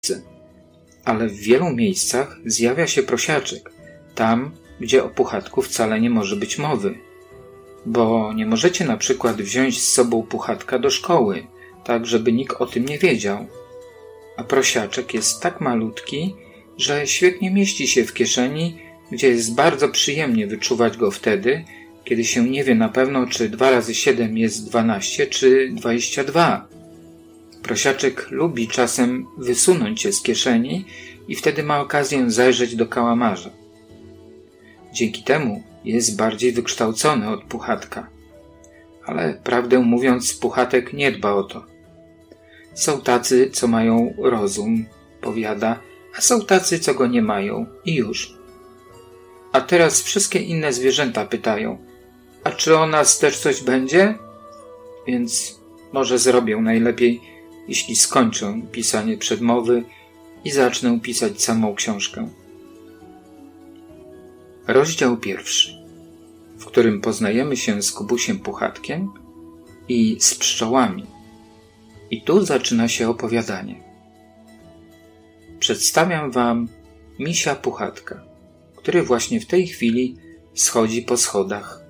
ale w wielu miejscach zjawia się prosiaczek, tam, gdzie o puchatku wcale nie może być mowy. Bo nie możecie na przykład wziąć z sobą puchatka do szkoły, tak żeby nikt o tym nie wiedział. A prosiaczek jest tak malutki, że świetnie mieści się w kieszeni, gdzie jest bardzo przyjemnie wyczuwać go wtedy, kiedy się nie wie na pewno, czy 2 razy 7 jest 12 czy 22. Prosiaczek lubi czasem wysunąć się z kieszeni i wtedy ma okazję zajrzeć do kałamarza. Dzięki temu jest bardziej wykształcony od puchatka. Ale prawdę mówiąc, puchatek nie dba o to. Są tacy, co mają rozum, powiada, a są tacy, co go nie mają i już. A teraz wszystkie inne zwierzęta pytają, a czy o nas też coś będzie? Więc może zrobię najlepiej, jeśli skończę pisanie przedmowy i zacznę pisać samą książkę. Rozdział 1, w którym poznajemy się z Kubusiem Puchatkiem i z pszczołami. I tu zaczyna się opowiadanie. Przedstawiam wam misia Puchatka, który właśnie w tej chwili schodzi po schodach.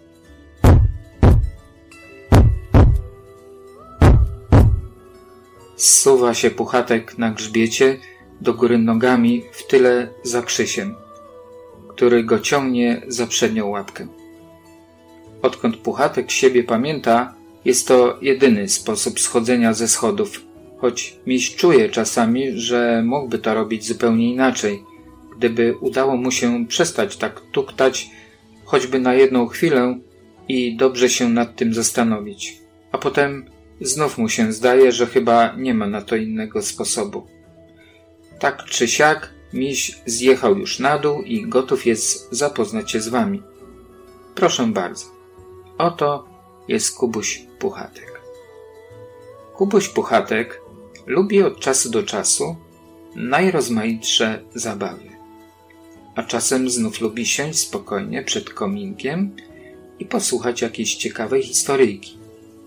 Zsuwa się Puchatek na grzbiecie do góry nogami w tyle za Krzysiem, który go ciągnie za przednią łapkę. Odkąd Puchatek siebie pamięta, jest to jedyny sposób schodzenia ze schodów, choć miś czuje czasami, że mógłby to robić zupełnie inaczej, gdyby udało mu się przestać tak tuktać, choćby na jedną chwilę i dobrze się nad tym zastanowić. A potem znów mu się zdaje, że chyba nie ma na to innego sposobu. Tak czy siak, miś zjechał już na dół i gotów jest zapoznać się z wami. Proszę bardzo. Oto jest Kubuś Puchatek. Kubuś Puchatek lubi od czasu do czasu najrozmaitsze zabawy, a czasem znów lubi siąść spokojnie przed kominkiem i posłuchać jakiejś ciekawej historyjki.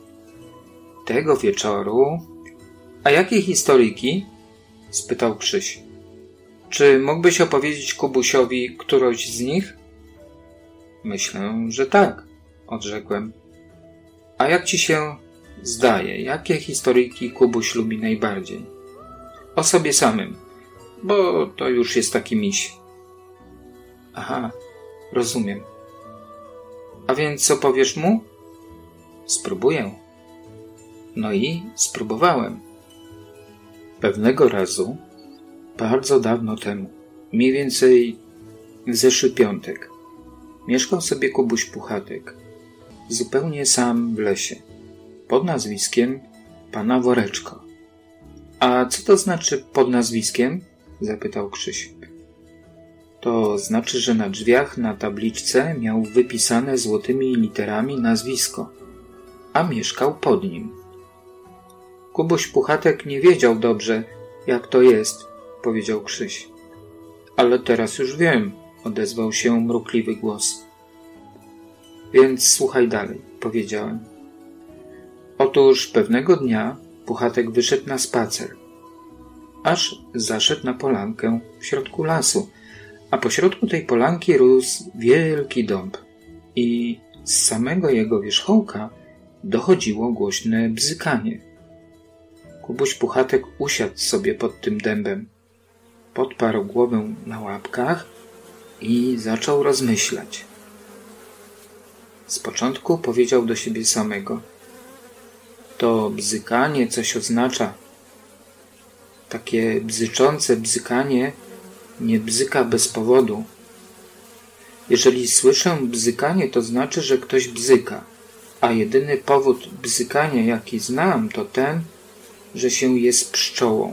Tego wieczoru... A jakiej historyjki? Spytał Krzyś. Czy mógłbyś opowiedzieć Kubusiowi którąś z nich? Myślę, że tak, odrzekłem. A jak ci się zdaje, jakie historyjki Kubuś lubi najbardziej? O sobie samym, bo to już jest taki miś. Aha, rozumiem. A więc opowiesz mu? Spróbuję. No i spróbowałem. Pewnego razu, bardzo dawno temu, mniej więcej w zeszły piątek, mieszkał sobie Kubuś Puchatek, zupełnie sam w lesie, pod nazwiskiem pana Woreczko. A co to znaczy pod nazwiskiem? Zapytał Krzyś. To znaczy, że na drzwiach na tabliczce miał wypisane złotymi literami nazwisko, a mieszkał pod nim. Kubuś Puchatek nie wiedział dobrze, jak to jest, powiedział Krzyś. Ale teraz już wiem, odezwał się mrukliwy głos. Więc słuchaj dalej, powiedziałem. Otóż pewnego dnia Puchatek wyszedł na spacer, aż zaszedł na polankę w środku lasu, a pośrodku tej polanki rósł wielki dąb i z samego jego wierzchołka dochodziło głośne bzykanie. Kubuś Puchatek usiadł sobie pod tym dębem, podparł głowę na łapkach i zaczął rozmyślać. Z początku powiedział do siebie samego. To bzykanie coś oznacza. Takie bzyczące bzykanie nie bzyka bez powodu. Jeżeli słyszę bzykanie, to znaczy, że ktoś bzyka, a jedyny powód bzykania, jaki znam, to ten, że się jest pszczołą.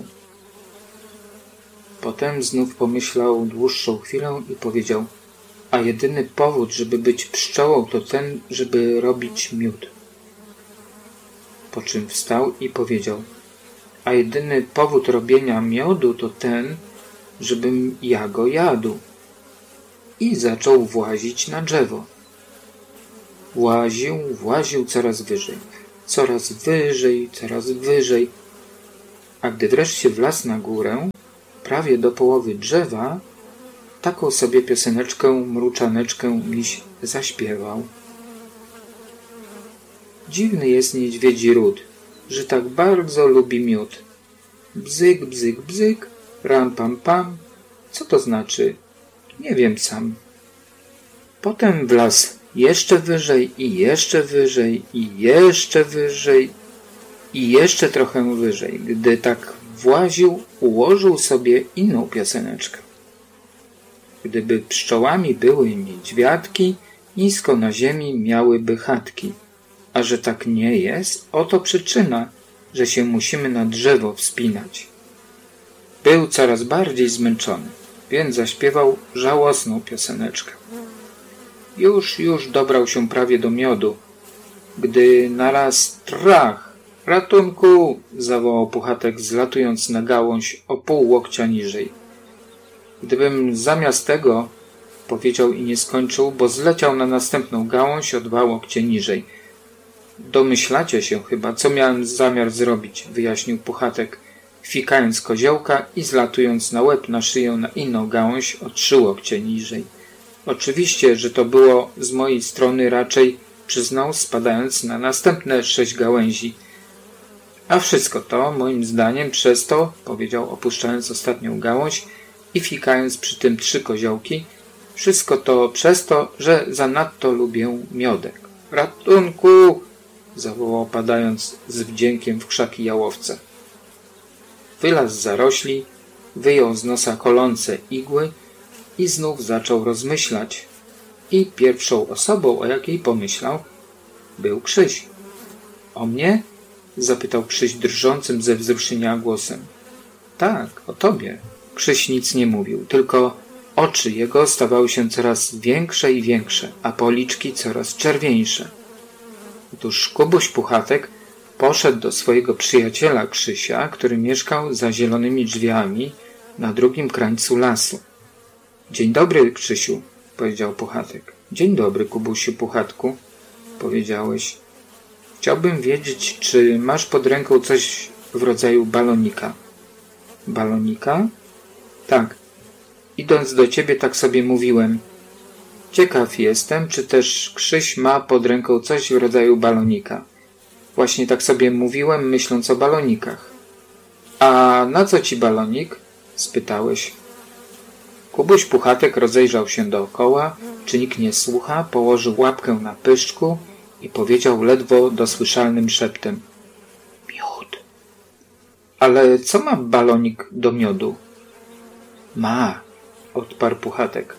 Potem znów pomyślał dłuższą chwilę i powiedział, a jedyny powód, żeby być pszczołą, to ten, żeby robić miód. Po czym wstał i powiedział, a jedyny powód robienia miodu to ten, żebym ja go jadł. I zaczął włazić na drzewo. Właził coraz wyżej, coraz wyżej, A gdy wreszcie wlazł na górę, prawie do połowy drzewa, taką sobie pioseneczkę, mruczaneczkę miś zaśpiewał. Dziwny jest niedźwiedzi ród, że tak bardzo lubi miód. Bzyk, bzyk, bzyk, ram, pam, pam. Co to znaczy? Nie wiem sam. Potem wlazł jeszcze wyżej i jeszcze wyżej i jeszcze wyżej i jeszcze trochę wyżej. Gdy tak właził, ułożył sobie inną pioseneczkę. Gdyby pszczołami były niedźwiadki, nisko na ziemi miałyby chatki. A że tak nie jest, oto przyczyna, że się musimy na drzewo wspinać. Był coraz bardziej zmęczony, więc zaśpiewał żałosną pioseneczkę. Już dobrał się prawie do miodu, gdy naraz trach! Ratunku! Zawołał Puchatek, zlatując na gałąź o pół łokcia niżej. Gdybym zamiast tego, powiedział i nie skończył, bo zleciał na następną gałąź o 2 łokcie niżej. Domyślacie się chyba, co miałem zamiar zrobić, wyjaśnił Puchatek, fikając koziołka i zlatując na łeb na szyję na inną gałąź o 3 łokcie niżej. Oczywiście, że to było z mojej strony raczej, przyznał, spadając na następne 6 gałęzi. A wszystko to, moim zdaniem, przez to, powiedział, opuszczając ostatnią gałąź i fikając przy tym 3 koziołki, wszystko to przez to, że zanadto lubię miodek. Ratunku! Zawołał, padając z wdziękiem w krzaki jałowce. Wylazł z zarośli, wyjął z nosa kolące igły i znów zaczął rozmyślać. I pierwszą osobą, o jakiej pomyślał, był Krzyś. O mnie? Zapytał Krzyś drżącym ze wzruszenia głosem. Tak, o tobie. Krzyś nic nie mówił, tylko oczy jego stawały się coraz większe i większe, a policzki coraz czerwieńsze. Otóż Kubuś Puchatek poszedł do swojego przyjaciela Krzysia, który mieszkał za zielonymi drzwiami na drugim krańcu lasu. Dzień dobry, Krzysiu, powiedział Puchatek. Dzień dobry, Kubusiu Puchatku, powiedziałeś. Chciałbym wiedzieć, czy masz pod ręką coś w rodzaju balonika. Balonika? Tak. Idąc do ciebie, tak sobie mówiłem. Ciekaw jestem, czy też Krzyś ma pod ręką coś w rodzaju balonika. Właśnie tak sobie mówiłem, myśląc o balonikach. A na co ci balonik? Spytałeś. Kubuś Puchatek rozejrzał się dookoła, czy nikt nie słucha, położył łapkę na pyszczku i powiedział ledwo dosłyszalnym szeptem. Miód. Ale co ma balonik do miodu? Ma, odparł Puchatek.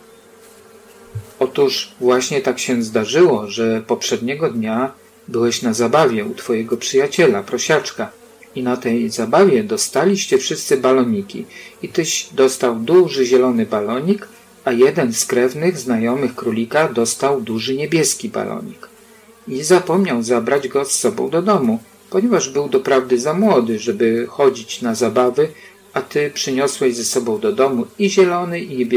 Otóż właśnie tak się zdarzyło, że poprzedniego dnia byłeś na zabawie u twojego przyjaciela, prosiaczka, i na tej zabawie dostaliście wszyscy baloniki i tyś dostał duży zielony balonik, a jeden z krewnych znajomych królika dostał duży niebieski balonik. I zapomniał zabrać go z sobą do domu, ponieważ był doprawdy za młody, żeby chodzić na zabawy, a ty przyniosłeś ze sobą do domu i zielony i niebieski